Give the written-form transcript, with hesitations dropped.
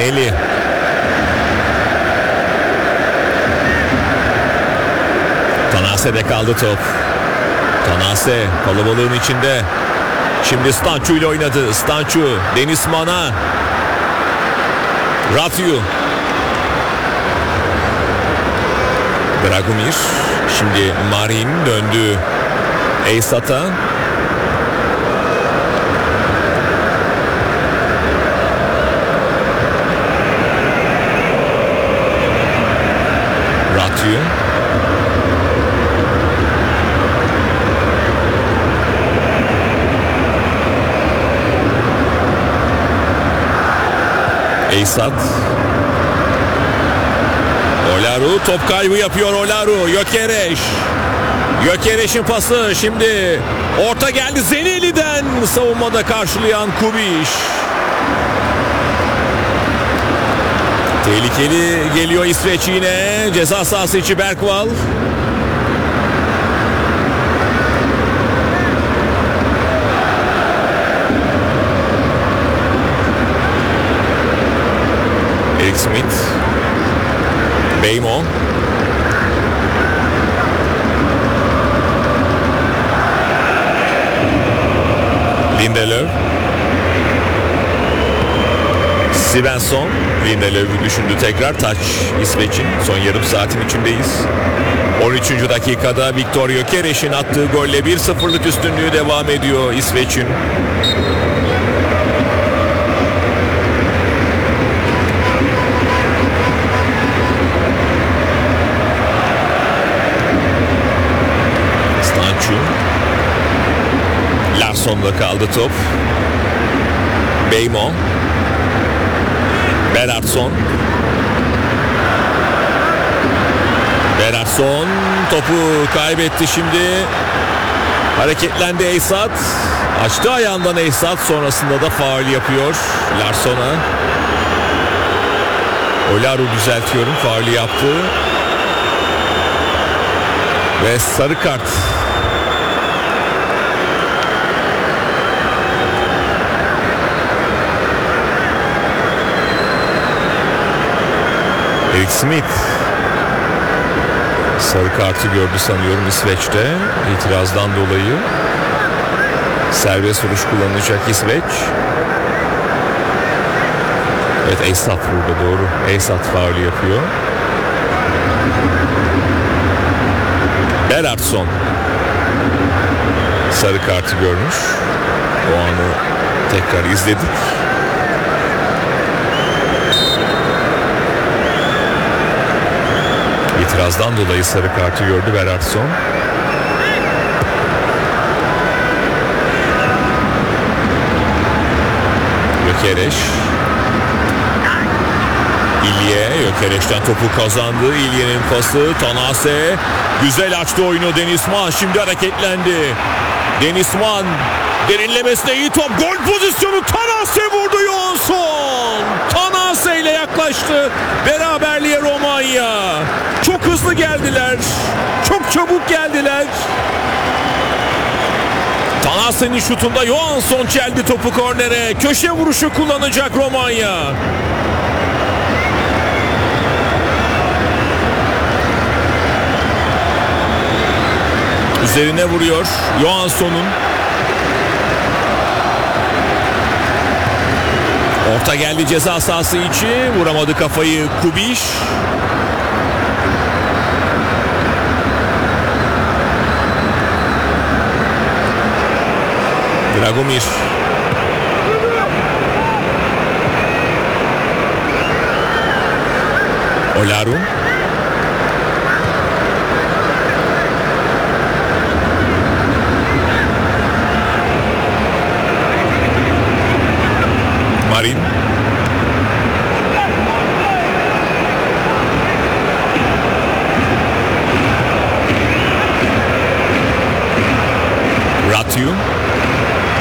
Zeneli. Tanase'de kaldı top. Tanase kalabalığın içinde. Şimdi Stancu ile oynadı. Stancu, Denis Mana. Ratyu. Dragomir. Şimdi Marin döndü. Eysat'a. Ratyu. Eysat. Olaru top kaybı yapıyor Olaru. Gökereş. Gökereş'in pası şimdi orta geldi Zeneli'den, savunmada karşılayan Kubiş. Tehlikeli geliyor İsveç yine. Ceza sahası içi Bergvall. Erik Smith. Beymo. Lindelöf. Svensson. Lindelöf'ü düşündü tekrar. Taç İsveç'in. Son yarım saatin içindeyiz. 13. dakikada Viktor Gyökeres'in attığı golle 1-0'lık üstünlüğü devam ediyor İsveç'in. Larsson'da kaldı top. Beymo. Bernhardsson. Bernhardsson topu kaybetti şimdi. Hareketlendi Eysat. Açtı ayağından Eysat, sonrasında da faul yapıyor Larsson'a. Olaru düzeltiyorum, faulü yaptı. Ve sarı kart. Erik Smith sarı kartı gördü sanıyorum İsveç'te. İtirazdan dolayı serbest vuruş kullanacak İsveç. Evet, Eysat burada, doğru. Eysat faulü yapıyor. Bernhardsson sarı kartı görmüş. O anı tekrar izledik. İtirazdan dolayı sarı kartı gördü Bernhardsson. Gyökeres. İlye, Gyökeres'ten topu kazandı. İlye'nin pası, Tanase güzel açtı oyunu. Denis Man şimdi hareketlendi. Denis Man derinlemesine iyi top. Gol pozisyonu, Tanase vurdu Johansson. Tanase ile yaklaştı beraberliğe Romanya. Çok hızlı geldiler. Çok çabuk geldiler. Tanase'nin şutunda Johansson çeldi topu kornere. Köşe vuruşu kullanacak Romanya. Üzerine vuruyor Johansson'un. Orta geldi ceza sahası içi. Vuramadı kafayı Kubiş. Dragomir. Olaru. Marin.